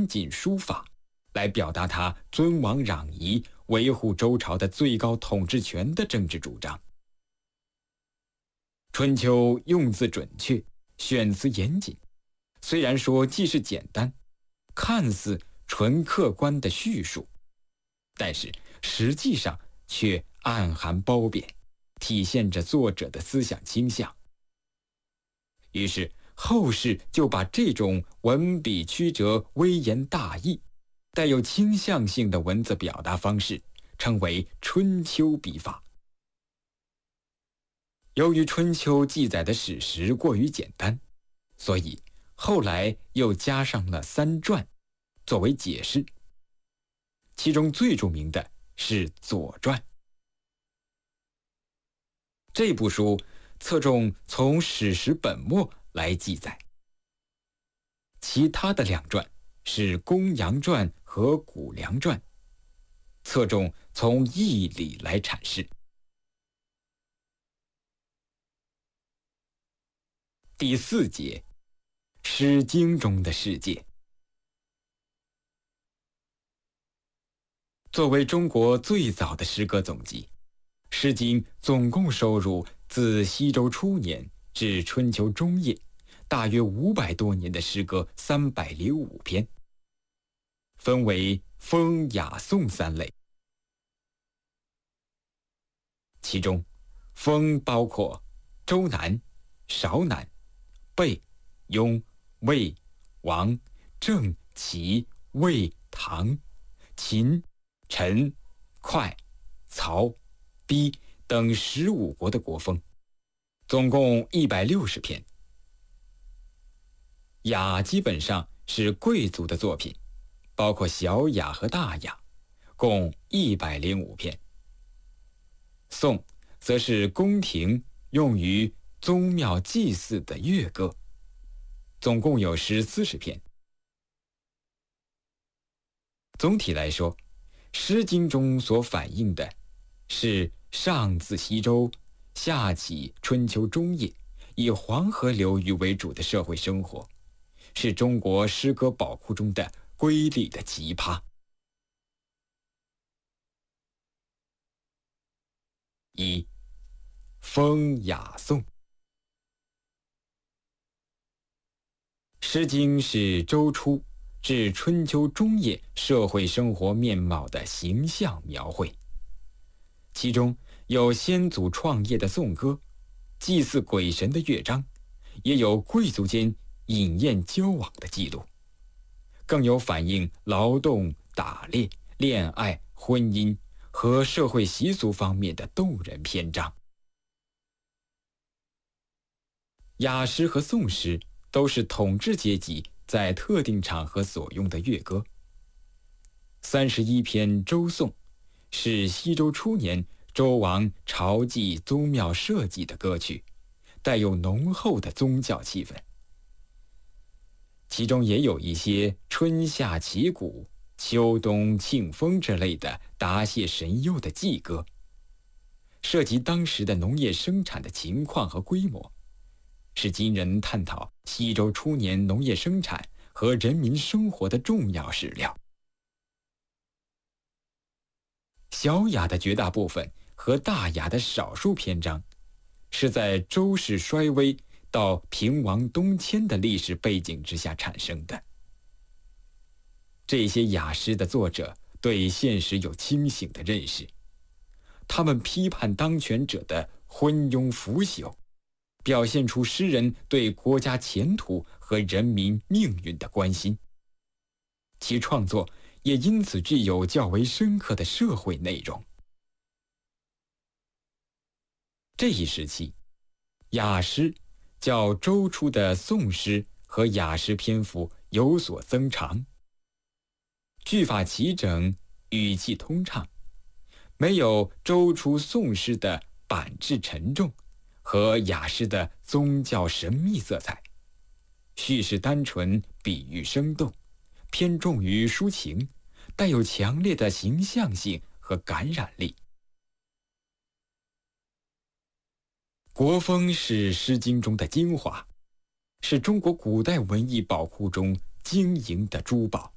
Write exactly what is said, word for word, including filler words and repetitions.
严谨书法，来表达他尊王攘夷、维护周朝的最高统治权的政治主张。春秋用字准确，选词严谨，虽然说既是简单，看似纯客观的叙述，但是实际上却暗含褒贬，体现着作者的思想倾向。于是后世就把这种文笔曲折、微言大义、带有倾向性的文字表达方式称为春秋笔法。由于春秋记载的史实过于简单，所以后来又加上了三传作为解释，其中最著名的是《左传》。这部书侧重从史实本末来记载，其他的两传是《公羊传》和《谷梁传》，侧重从义理来阐释。第四节，《诗经》中的世界。作为中国最早的诗歌总集，《诗经》总共收录自西周初年至春秋中叶，大约五百多年的诗歌三百零五篇，分为风、雅、颂三类。其中，风包括周南、韶南、贝、雍、魏、王、郑、齐、魏、唐、秦、陈、会、曹、邲等十五国的国风，总共一百六十篇。雅基本上是贵族的作品，包括小雅和大雅，共一百零五篇。颂则是宫廷用于宗庙祭祀的乐歌，总共有诗四十篇。总体来说，《诗经》中所反映的是上自西周，下起春秋中叶，以黄河流域为主的社会生活，是中国诗歌宝库中的瑰丽的奇葩。一、风雅颂。《诗经》是周初至春秋中叶社会生活面貌的形象描绘，其中有先祖创业的颂歌，祭祀鬼神的乐章，也有贵族间饮宴交往的记录，更有反映劳动、打猎、恋爱、婚姻和社会习俗方面的动人篇章。雅诗和颂诗都是统治阶级在特定场合所用的乐歌。三十一篇周颂是西周初年周王朝祭宗庙社稷的歌曲，带有浓厚的宗教气氛。其中也有一些春夏祈谷、秋冬庆丰之类的答谢神佑的祭歌，涉及当时的农业生产的情况和规模，是今人探讨西周初年农业生产和人民生活的重要史料。小雅的绝大部分和大雅的少数篇章，是在周氏衰微到平王东迁的历史背景之下产生的。这些雅诗的作者对现实有清醒的认识，他们批判当权者的昏庸腐朽，表现出诗人对国家前途和人民命运的关心，其创作也因此具有较为深刻的社会内容。这一时期，雅诗较周初的宋诗和雅诗篇幅有所增长，句法齐整，语气通畅，没有周初宋诗的板质沉重和雅诗的宗教神秘色彩，叙事单纯，比喻生动，偏重于抒情，带有强烈的形象性和感染力。国风是《诗经》中的精华，是中国古代文艺宝库中晶莹的珠宝。